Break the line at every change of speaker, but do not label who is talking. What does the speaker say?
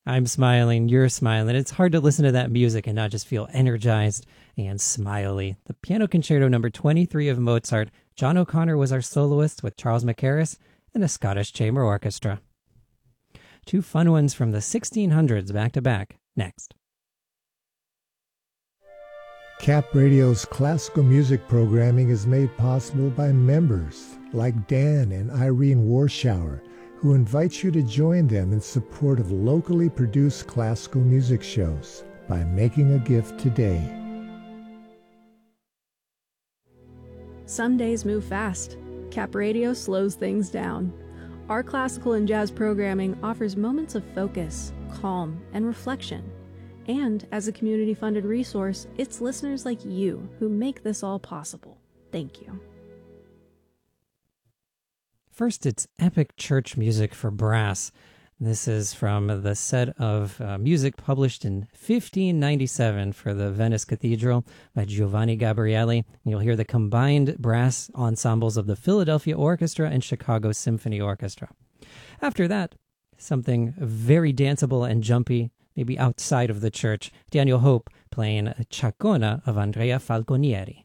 I'm smiling, you're smiling. It's hard to listen to that music and not just feel energized and smiley. The Piano Concerto number 23 of Mozart. John O'Connor was our soloist with Charles Mackerras and a Scottish Chamber Orchestra. Two fun ones from the 1600s back to back, next.
Cap Radio's classical music programming is made possible by members like Dan and Irene Warschauer, who invites you to join them in support of locally produced classical music shows by making a gift today.
Some days move fast. Cap Radio slows things down. Our classical and jazz programming offers moments of focus, calm, and reflection. And as a community-funded resource, it's listeners like you who make this all possible. Thank you.
First, it's epic church music for brass. This is from the set of music published in 1597 for the Venice Cathedral by Giovanni Gabrielli. You'll hear the combined brass ensembles of the Philadelphia Orchestra and Chicago Symphony Orchestra. After that, something very danceable and jumpy, maybe outside of the church. Daniel Hope playing Chacona of Andrea Falconieri.